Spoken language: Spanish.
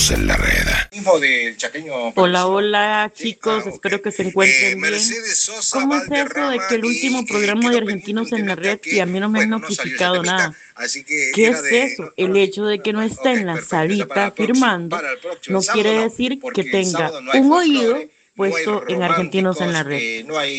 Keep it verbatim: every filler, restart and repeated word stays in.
Argentinos en la Red. Hola, hola chicos, espero que se encuentren bien. ¿Cómo es eso de que el último programa de Argentinos en la Red y a mí no me han notificado nada? ¿Qué es eso? El hecho de que no esté en la salita firmando no quiere decir que tenga un oído puesto en Argentinos en la Red.